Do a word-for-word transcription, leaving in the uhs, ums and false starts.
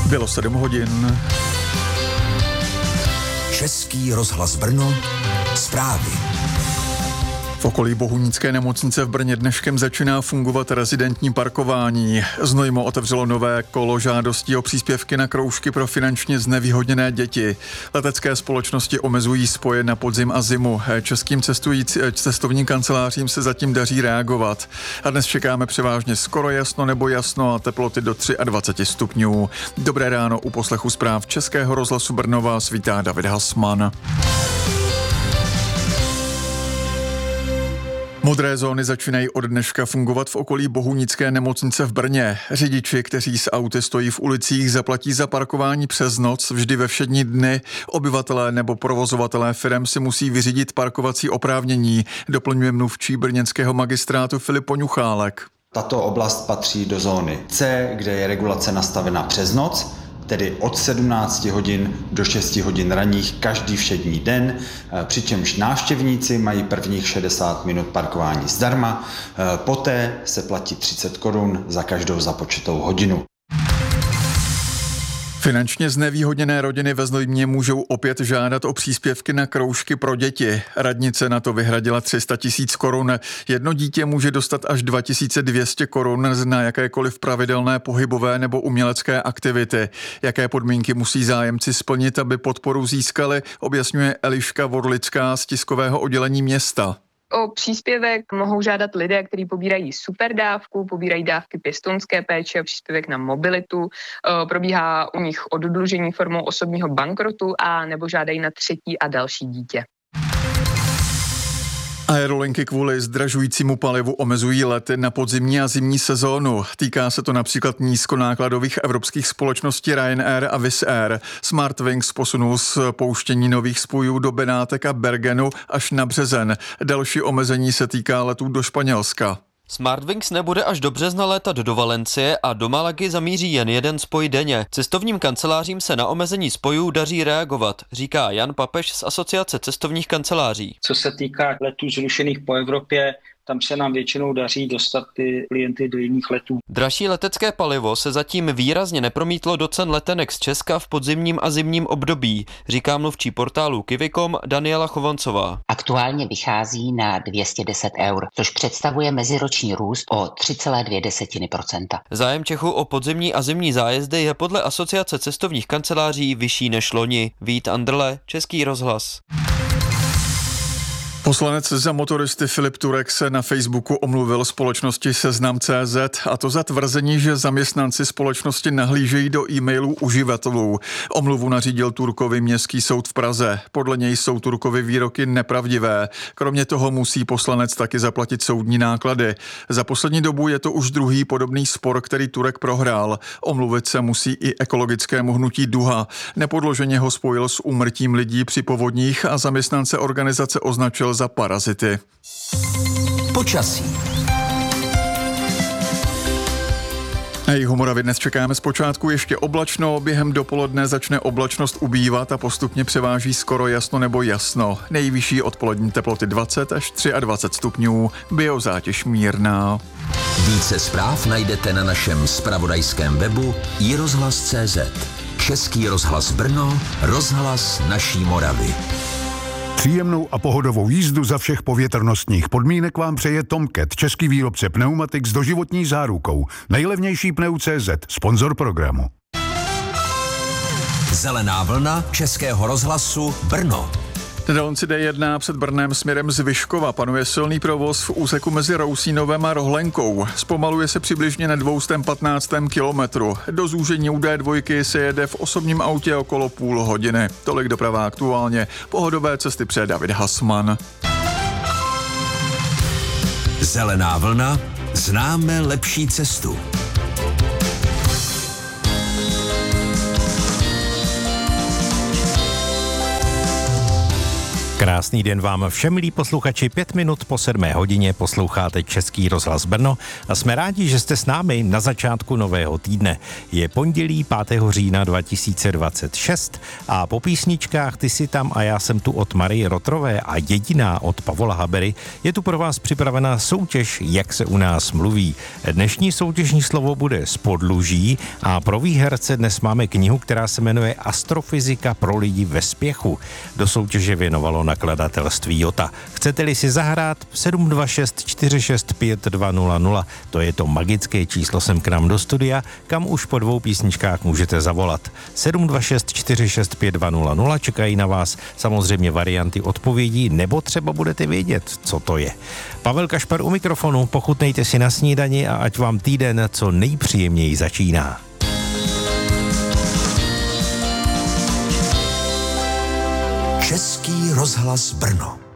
Bylo sedm hodin. Český rozhlas Brno, zprávy. V okolí Bohunické nemocnice v Brně dneškem začíná fungovat rezidentní parkování. Znojmo otevřelo nové kolo žádostí o příspěvky na kroužky pro finančně znevýhodněné děti. Letecké společnosti omezují spoje na podzim a zimu. Českým cestující, cestovním kancelářím se zatím daří reagovat. A dnes čekáme převážně skoro jasno nebo jasno a teploty do dvacet tři stupňů. Dobré ráno, u poslechu zpráv Českého rozhlasu Brno vás vítá David Hasman. Modré zóny začínají od dneška fungovat v okolí Bohunické nemocnice v Brně. Řidiči, kteří s auty stojí v ulicích, zaplatí za parkování přes noc vždy ve všední dny. Obyvatelé nebo provozovatelé firem si musí vyřídit parkovací oprávnění, doplňuje mluvčí brněnského magistrátu Filip Poňuchálek. Tato oblast patří do zóny C, kde je regulace nastavena přes noc, tedy od sedmnácti hodin do šesti hodin ranních každý všední den, přičemž návštěvníci mají prvních šedesát minut parkování zdarma, poté se platí třicet korun za každou započatou hodinu. Finančně znevýhodněné rodiny ve Znojmě můžou opět žádat o příspěvky na kroužky pro děti. Radnice na to vyhradila tři sta tisíc korun. Jedno dítě může dostat až dva tisíce dvě stě korun na jakékoliv pravidelné pohybové nebo umělecké aktivity. Jaké podmínky musí zájemci splnit, aby podporu získali, objasňuje Eliška Vorlická z tiskového oddělení města. O příspěvek mohou žádat lidé, kteří pobírají superdávku, pobírají dávky pěstounské péče, příspěvek na mobilitu, probíhá u nich oddlužení formou osobního bankrotu a nebo žádají na třetí a další dítě. Aerolinky kvůli zdražujícímu palivu omezují lety na podzimní a zimní sezónu. Týká se to například nízkonákladových evropských společností Ryanair a Wizz Air. Smartwings posunul spouštění nových spojů do Benátek a Bergenu až na březen. Další omezení se týká letů do Španělska. Smartwings nebude až do března létat do Valencie a do Malagy zamíří jen jeden spoj denně. Cestovním kancelářím se na omezení spojů daří reagovat, říká Jan Papež z Asociace cestovních kanceláří. Co se týká letů zrušených po Evropě, tam se nám většinou daří dostat ty klienty do jiných letů. Dražší letecké palivo se zatím výrazně nepromítlo do cen letenek z Česka v podzimním a zimním období, říká mluvčí portálu Kivikom Daniela Chovancová. Aktuálně vychází na dvě stě deset eur, což představuje meziroční růst o tři celé dvě procenta. Zájem Čechů o podzimní a zimní zájezdy je podle Asociace cestovních kanceláří vyšší než loni. Vít Andrle, Český rozhlas. Poslanec za motoristy Filip Turek se na Facebooku omluvil společnosti Seznam tečka cé zet, a to za tvrzení, že zaměstnanci společnosti nahlížejí do e-mailů uživatelů. Omluvu nařídil Turkovi Městský soud v Praze. Podle něj jsou Turkovi výroky nepravdivé. Kromě toho musí poslanec taky zaplatit soudní náklady. Za poslední dobu je to už druhý podobný spor, který Turek prohrál. Omluvit se musí i ekologickému hnutí Duha. Nepodloženě ho spojil s úmrtím lidí při povodních a zaměstnance organizace označil za parazity. Počasí. Na jihu Moravy dnes čekáme zpočátku ještě oblačno, během dopoledne začne oblačnost ubývat a postupně převáží skoro jasno nebo jasno. Nejvyšší odpolední teploty dvacet až dvacet tři stupňů, biozátěž mírná. Více zpráv najdete na našem zpravodajském webu i rozhlas tečka cé zet. Český rozhlas Brno, rozhlas naší Moravy. Příjemnou a pohodovou jízdu za všech povětrnostních podmínek vám přeje Tomcat, český výrobce pneumatik s doživotní zárukou. Nejlevnější pneu tečka cé zet, sponzor programu. Zelená vlna Českého rozhlasu Brno. Na dálnici D jedna před Brnem směrem z Vyškova panuje silný provoz v úseku mezi Rousínovem a Rohlenkou. Zpomaluje se přibližně na dvě stě patnáct kilometru. Do zúžení u D dva se jede v osobním autě okolo půl hodiny. Tolik doprava aktuálně. Pohodové cesty přeje David Hasman. Zelená vlna, známe lepší cestu. Krásný den vám všem, milí posluchači. Pět minut po sedmé hodině posloucháte Český rozhlas Brno a jsme rádi, že jste s námi na začátku nového týdne. Je pondělí pátého října dva tisíce dvacet šest a po písničkách Ty si tam a já jsem tu od Marie Rotrové a Jediná od Pavola Habery je tu pro vás připravená soutěž Jak se u nás mluví. Dnešní soutěžní slovo bude z podluží a pro výherce dnes máme knihu, která se jmenuje Astrofyzika pro lidi ve spěchu. Do soutěže věnovalo nakladatelství Jota. Chcete-li si zahrát sedm dva šest čtyři šest pět dva nula nula, to je to magické číslo sem k nám do studia, kam už po dvou písničkách můžete zavolat. sedm dva šest čtyři šest pět dva nula nula, čekají na vás samozřejmě varianty odpovědí, nebo třeba budete vědět, co to je. Pavel Kašpar u mikrofonu, pochutnejte si na snídani a ať vám týden co nejpříjemněji začíná. Český rozhlas Brno.